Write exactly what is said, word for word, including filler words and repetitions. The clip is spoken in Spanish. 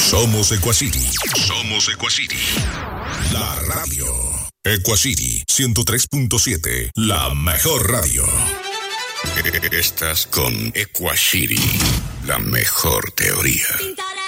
Somos Equacity. Somos Equacity. La radio. Equacity ciento tres punto siete. La mejor radio. Estás con Equacity. La mejor teoría.